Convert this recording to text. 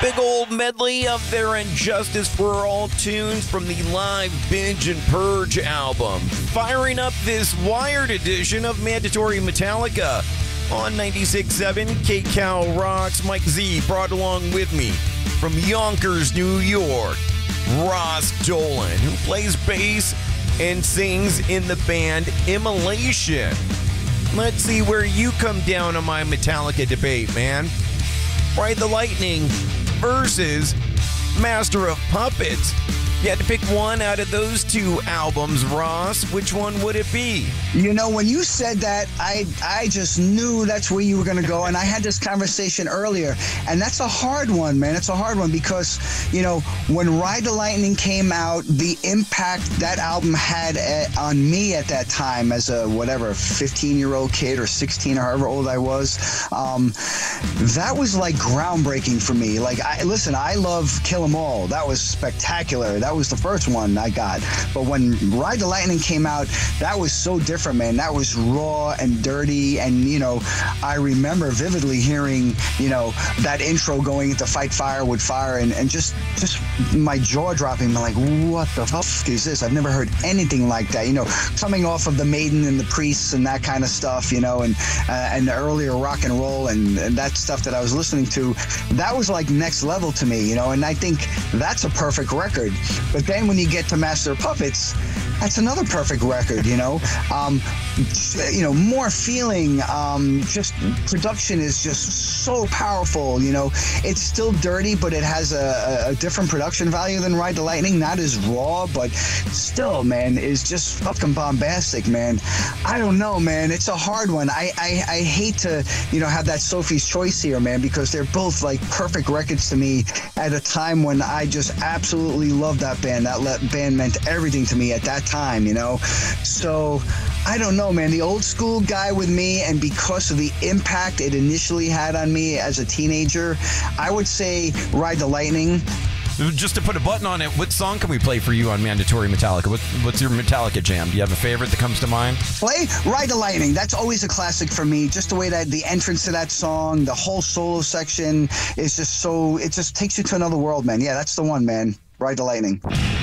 Big old medley of their And Justice for All tunes from the live Binge and Purge album. Firing up this Wired edition of Mandatory Metallica on 96.7 KCal Rocks. Mike Z brought along with me from Yonkers, New York, Ross Dolan, who plays bass and sings in the band Immolation. Let's see where you come down on my Metallica debate, man. Ride the Lightning versus Master of Puppets. You had to pick one out of those two albums, Ross. Which one would it be? You know, when you said that, I just knew that's where you were going to go. And I had this conversation earlier. And that's a hard one, man. It's a hard one because, you know, when Ride the Lightning came out, the impact that album had on me at that time as a, 15-year-old kid or 16 or however old I was, that was like groundbreaking for me. Like, I love Kill 'Em All. That was spectacular. That was the first one I got. But when Ride the Lightning came out, that was so different, man. That was raw and dirty. And, you know, I remember vividly hearing, you know, that intro going into Fight Fire with Fire and just my jaw dropping. Like, what the fuck is this? I've never heard anything like that. You know, coming off of the Maiden and the Priests and that kind of stuff, you know, and the earlier rock and roll and that stuff that I was listening to, that was like next level to me, you know, and I think that's a perfect record. But then when you get to Master of Puppets, that's another perfect record, you know. More feeling, just production is just so powerful, you know. It's still dirty, but it has a different production value than Ride the Lightning. Not as raw, but still, man, is just fucking bombastic, man. I don't know, man. It's a hard one. I hate to, you know, have that Sophie's Choice here, man, because they're both like perfect records to me at a time when I just absolutely loved that band. That band meant everything to me at that time, you know. So I don't know, man. The old school guy with me, and because of the impact it initially had on me as a teenager, I would say Ride the Lightning. Just to put a button on it, what song can we play for you on Mandatory Metallica? What's your Metallica jam? Do you have a favorite that comes to mind? Play Ride the Lightning. That's always a classic for me. Just the way that the entrance to that song, the whole solo section is just so, it just takes you to another world, man. Yeah, that's the one, man. Ride the Lightning.